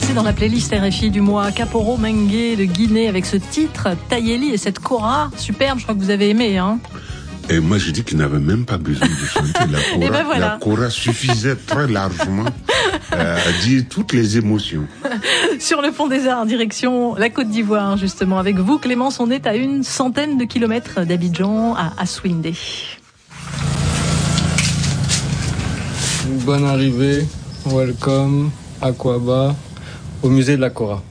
passer dans la playlist RFI du mois Kaporo Mengue de Guinée avec ce titre Tayeli et cette kora superbe, je crois que vous avez aimé, hein. Et moi, j'ai dit qu'il n'avait même pas besoin de chanter la kora. Ben voilà. La kora suffisait très largement à dire toutes les émotions. Sur le Pont des Arts, direction la Côte d'Ivoire, justement. Avec vous, Clémence, on est à une centaine de kilomètres d'Abidjan, à Assouindé. Bonne arrivée, welcome, Aquaba, au musée de la Kora.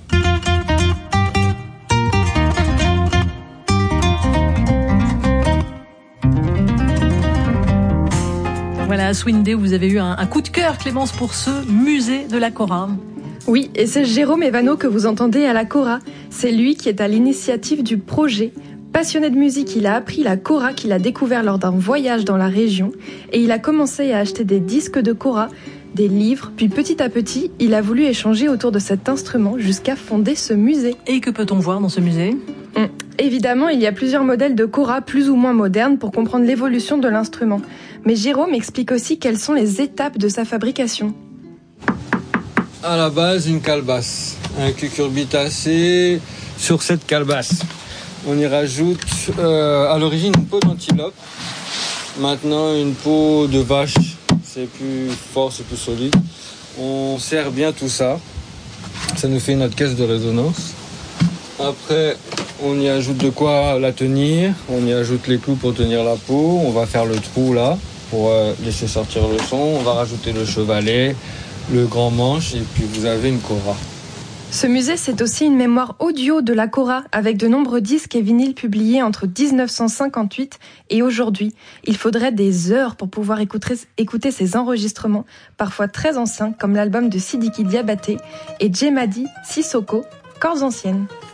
Voilà, à Assouindé, vous avez eu un coup de cœur, Clémence, pour ce musée de la Kora. Oui, et c'est Jérôme Evano que vous entendez à la Kora. C'est lui qui est à l'initiative du projet. Passionné de musique, il a appris la kora qu'il a découvert lors d'un voyage dans la région et il a commencé à acheter des disques de kora, des livres, puis petit à petit, il a voulu échanger autour de cet instrument jusqu'à fonder ce musée. Et que peut-on voir dans ce musée ? Évidemment, il y a plusieurs modèles de kora plus ou moins modernes pour comprendre l'évolution de l'instrument. Mais Jérôme explique aussi quelles sont les étapes de sa fabrication. À la base, une calebasse, un cucurbitacé sur cette calebasse. On y rajoute à l'origine une peau d'antilope, maintenant une peau de vache, c'est plus fort, c'est plus solide. On serre bien tout ça, ça nous fait notre caisse de résonance. Après, on y ajoute de quoi la tenir, on y ajoute les clous pour tenir la peau, on va faire le trou là pour laisser sortir le son, on va rajouter le chevalet, le grand manche et puis vous avez une kora. Ce musée, c'est aussi une mémoire audio de la kora, avec de nombreux disques et vinyles publiés entre 1958 et aujourd'hui. Il faudrait des heures pour pouvoir écouter ces enregistrements, parfois très anciens, comme l'album de Sidiki Diabaté et Djemadi Sissoko, Corps anciennes.